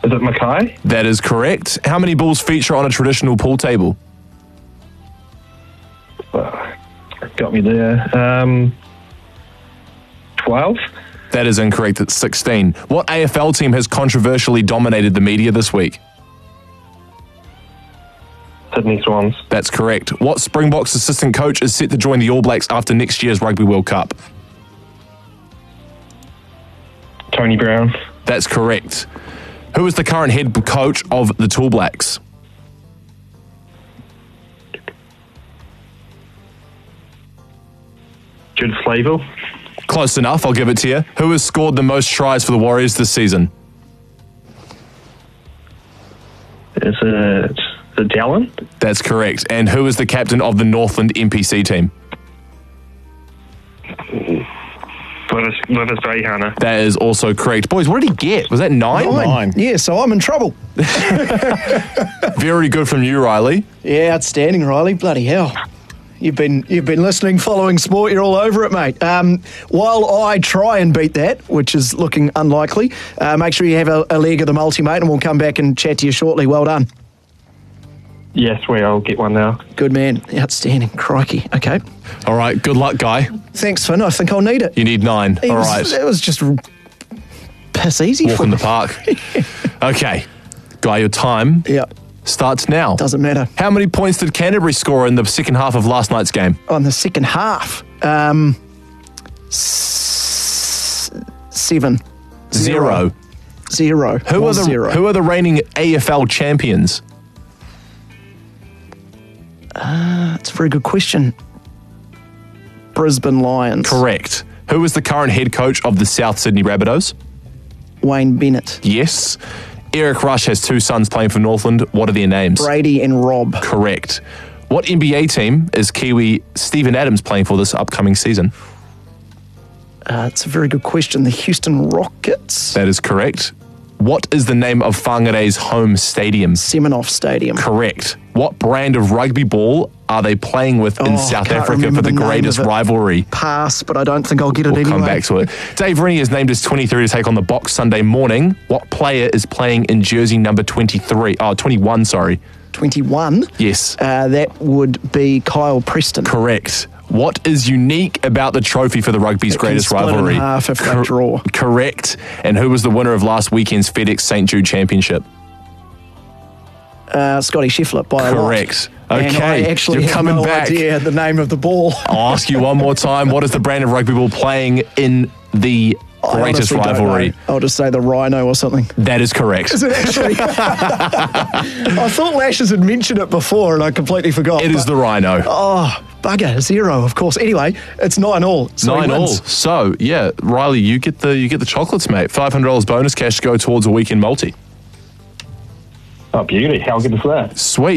Is it Mackay? That is correct. How many balls feature on a traditional pool table? Got me there. 12? That is incorrect. It's 16. What AFL team has controversially dominated the media this week? Sydney Swans. That's correct. What Springboks assistant coach is set to join the All Blacks after next year's Rugby World Cup? Tony Brown. That's correct. Who is the current head coach of the Tall Blacks? Jude Flavell. Close enough, I'll give it to you. Who has scored the most tries for the Warriors this season? Is it Dallin? That's correct. And who is the captain of the Northland NPC team? Rivers Bayhana. That is also correct. Boys, what did he get? Was that 9? 9. Yeah, so I'm in trouble. Very good from you, Riley. Yeah, outstanding, Riley. Bloody hell. You've been listening, following sport. You're all over it, mate. While I try and beat that, which is looking unlikely, make sure you have a leg of the multi, mate, and we'll come back and chat to you shortly. Well done. Yes, I'll get one now. Good man. Outstanding. Crikey. Okay. All right, good luck, Guy. Thanks, Finn. I think I'll need it. You need 9. All right. That was just piss easy. Walk in the park. Okay. Guy, your time starts now. Doesn't matter. How many points did Canterbury score in the second half of last night's game? On the second half, 7. 0. 0. Who are the reigning AFL champions? That's a very good question. Brisbane Lions. Correct. Who is the current head coach of the South Sydney Rabbitohs? Wayne Bennett. Yes. Eric Rush has 2 sons playing for Northland. What are their names? Brady and Rob. Correct. What NBA team is Kiwi Steven Adams playing for this upcoming season? It's a very good question. The Houston Rockets. That is correct. What is the name of Whangarei's home stadium? Seminoff Stadium. Correct. What brand of rugby ball are they playing with in South Africa for the greatest rivalry? Pass, but I don't think I'll get it anyway. We'll come back to it. Dave Rennie has named his 23 to take on the Box Sunday morning. What player is playing in jersey number 21, sorry. 21? Yes. That would be Kyle Preston. Correct. What is unique about the trophy for the rugby's greatest rivalry? In half if they draw. Correct. And who was the winner of last weekend's FedEx St. Jude Championship? Scotty Scheffler by Correct. a lot. Okay, And I actually you're coming have no back. idea the name of the ball. I'll ask you one more time. What is the brand of rugby ball playing in the greatest rivalry? I'll just say the Rhino or something. That is correct. Is it actually? I thought Lashes had mentioned it before and I completely forgot. It is the Rhino. Oh, bugger, 0, of course. Anyway, it's 9-all. So 9-all. So, yeah, Riley, you get the chocolates, mate. $500 bonus cash to go towards a weekend multi. Oh, beauty. How good is that? Sweet.